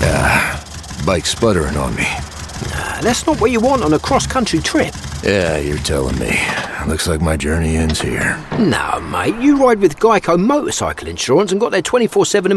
Bike sputtering on me. That's not what you want on a cross-country trip. Yeah, you're telling me. Looks like my journey ends here. No, mate, you ride with Geico motorcycle insurance and got their 24/7